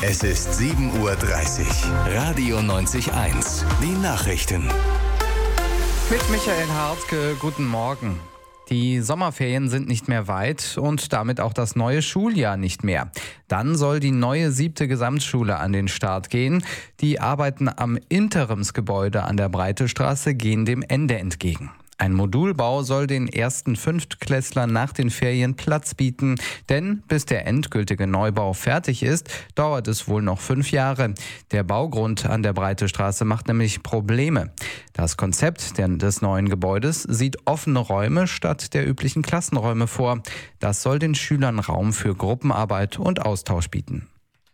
Es ist 7:30 Uhr. Radio 90.1. Die Nachrichten. Mit Michael Hartke, guten Morgen. Die Sommerferien sind nicht mehr weit und damit auch das neue Schuljahr nicht mehr. Dann soll die neue 7. Gesamtschule an den Start gehen. Die Arbeiten am Interimsgebäude an der Breitestraße gehen dem Ende entgegen. Ein Modulbau soll den ersten Fünftklässlern nach den Ferien Platz bieten. Denn bis der endgültige Neubau fertig ist, dauert es wohl noch 5 Jahre. Der Baugrund an der Breitestraße macht nämlich Probleme. Das Konzept des neuen Gebäudes sieht offene Räume statt der üblichen Klassenräume vor. Das soll den Schülern Raum für Gruppenarbeit und Austausch bieten.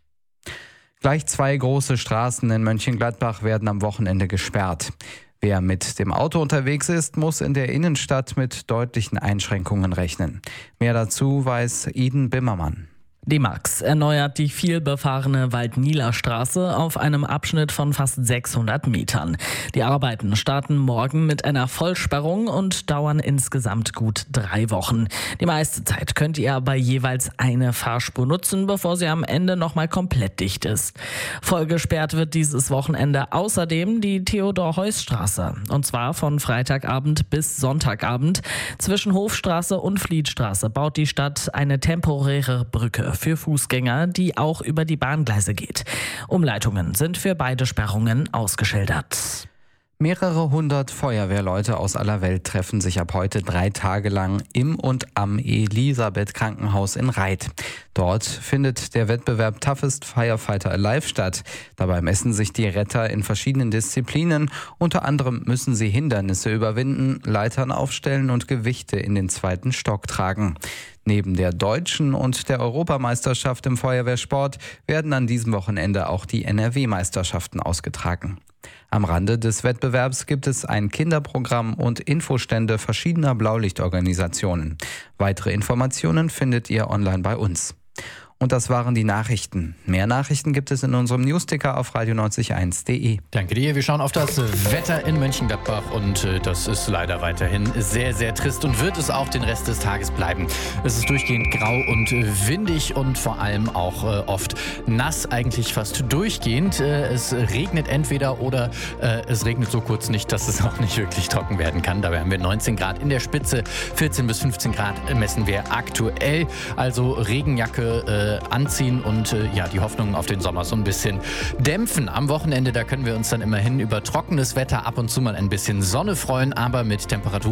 Gleich 2 große Straßen in Mönchengladbach werden am Wochenende gesperrt. Wer mit dem Auto unterwegs ist, muss in der Innenstadt mit deutlichen Einschränkungen rechnen. Mehr dazu weiß Iden Bimmermann. Die Max erneuert die vielbefahrene Waldnieler-Straße auf einem Abschnitt von fast 600 Metern. Die Arbeiten starten morgen mit einer Vollsperrung und dauern insgesamt gut 3 Wochen. Die meiste Zeit könnt ihr aber jeweils eine Fahrspur nutzen, bevor sie am Ende nochmal komplett dicht ist. Voll gesperrt wird dieses Wochenende außerdem die Theodor-Heuss-Straße. Und zwar von Freitagabend bis Sonntagabend. Zwischen Hofstraße und Flietstraße baut die Stadt eine temporäre Brücke für Fußgänger, die auch über die Bahngleise geht. Umleitungen sind für beide Sperrungen ausgeschildert. Mehrere hundert Feuerwehrleute aus aller Welt treffen sich ab heute 3 Tage lang im und am Elisabeth-Krankenhaus in Reit. Dort findet der Wettbewerb Toughest Firefighter Alive statt. Dabei messen sich die Retter in verschiedenen Disziplinen. Unter anderem müssen sie Hindernisse überwinden, Leitern aufstellen und Gewichte in den 2. Stock tragen. Neben der deutschen und der Europameisterschaft im Feuerwehrsport werden an diesem Wochenende auch die NRW-Meisterschaften ausgetragen. Am Rande des Wettbewerbs gibt es ein Kinderprogramm und Infostände verschiedener Blaulichtorganisationen. Weitere Informationen findet ihr online bei uns. Und das waren die Nachrichten. Mehr Nachrichten gibt es in unserem Newsticker auf radio90.1.de. Danke dir. Wir schauen auf das Wetter in Mönchengladbach und das ist leider weiterhin sehr, sehr trist und wird es auch den Rest des Tages bleiben. Es ist durchgehend grau und windig und vor allem auch oft nass, eigentlich fast durchgehend. Es regnet entweder oder es regnet so kurz nicht, dass es auch nicht wirklich trocken werden kann. Dabei haben wir 19 Grad in der Spitze, 14 bis 15 Grad messen wir aktuell. Also Regenjacke anziehen und die Hoffnung auf den Sommer so ein bisschen dämpfen. Am Wochenende, da können wir uns dann immerhin über trockenes Wetter, ab und zu mal ein bisschen Sonne freuen, aber mit Temperaturen